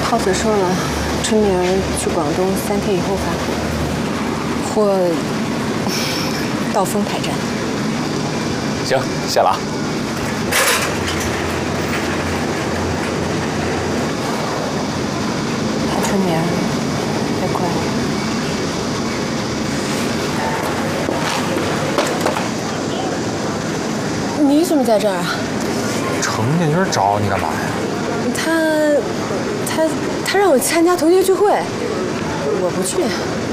浩子说了，春明儿去广东3天以后发货，或到丰台站。 行，谢了啊。 看春明儿，别怪我。你怎么在这儿啊？ 程建军找你干嘛呀？ 他让我参加同学聚会，我不去。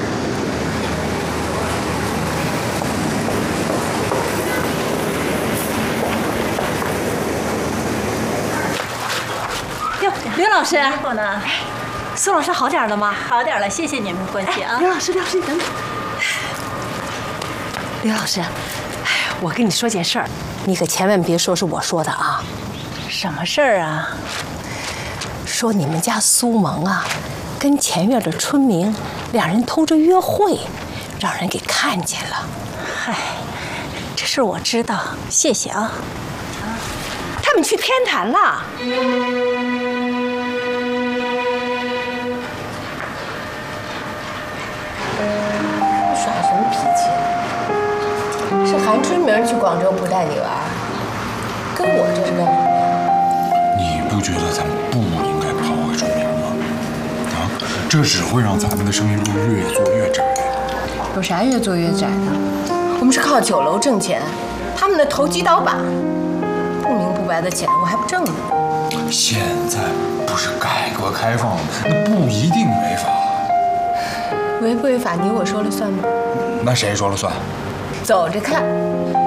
哟，刘老师， 我呢？ 苏老师好点了吗？ 好点了，谢谢你们关心啊。 刘老师，你等等。刘老师，我跟你说件事儿，你可千万别说是我说的啊。 什么事儿啊？ 说你们家苏萌啊，跟前院的春明两人偷着约会，让人给看见了。 嗨，这事我知道，谢谢啊。 他们去天坛了。 耍什么脾气？是韩春明去广州不带你玩，跟我这是干什么呀？ 你不觉得咱们不应该抛开春明吗？啊，这只会让咱们的生意路越做越窄。 有啥越做越窄的？我们是靠酒楼挣钱，他们的投机倒把，不明不白的钱我还不挣呢。 现在不是改革开放，那不一定违法。 违不违法你我说了算吗？ 那谁说了算？ 走着看。